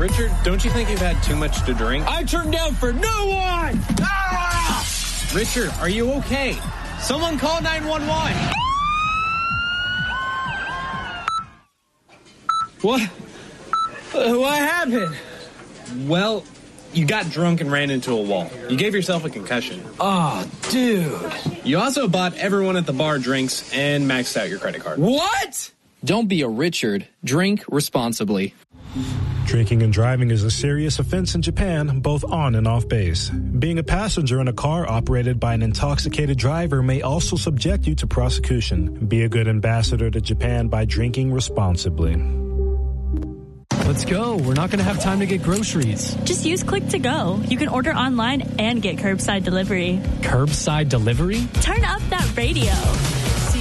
Richard, don't you think you've had too much to drink? I turned down for no one! Ah! Richard, are you okay? Someone call 911. What happened? Well, you got drunk and ran into a wall. You gave yourself a concussion. Oh, dude. You also bought everyone at the bar drinks and maxed out your credit card. What? Don't be a Richard. Drink responsibly. Drinking and driving is a serious offense in Japan, both on and off base. Being a passenger in a car operated by an intoxicated driver may also subject you to prosecution. Be a good ambassador to Japan by drinking responsibly. Let's go. We're not going to have time to get groceries. Just use Click to Go. You can order online and get curbside delivery. Curbside delivery? Turn up that radio.